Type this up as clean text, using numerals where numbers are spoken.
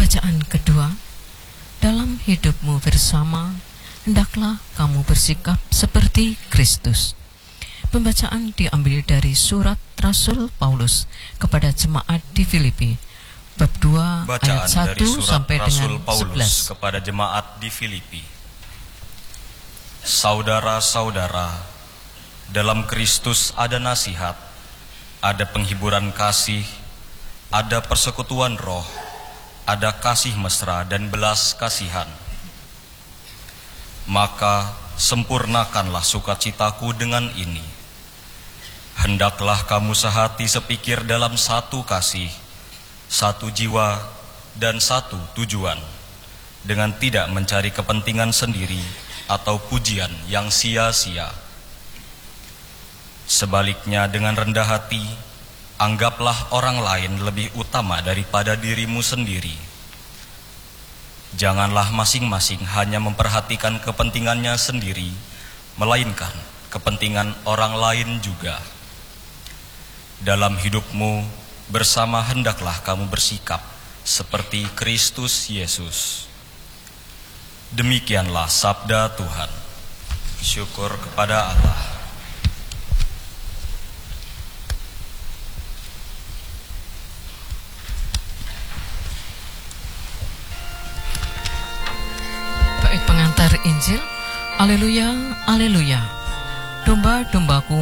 Bacaan kedua, dalam hidupmu bersama, hendaklah kamu bersikap seperti Kristus. Pembacaan diambil dari surat Rasul Paulus kepada jemaat di Filipi, bab 2 Bacaan ayat 1 dari surat sampai Rasul dengan Paulus 11. kepada jemaat di Filipi. Saudara-saudara, dalam Kristus ada nasihat, ada penghiburan kasih, ada persekutuan roh, ada kasih mesra dan belas kasihan. Maka sempurnakanlah sukacitaku dengan ini. Hendaklah kamu sehati sepikir dalam satu kasih, satu jiwa dan satu tujuan, dengan tidak mencari kepentingan sendiri atau pujian yang sia-sia. Sebaliknya dengan rendah hati, anggaplah orang lain lebih utama daripada dirimu sendiri. Janganlah masing-masing hanya memperhatikan kepentingannya sendiri, melainkan kepentingan orang lain juga. Dalam hidupmu bersama hendaklah kamu bersikap seperti Kristus Yesus. Demikianlah sabda Tuhan. Syukur kepada Allah. Baik pengantar Injil, Haleluya, Haleluya. Domba-dombaku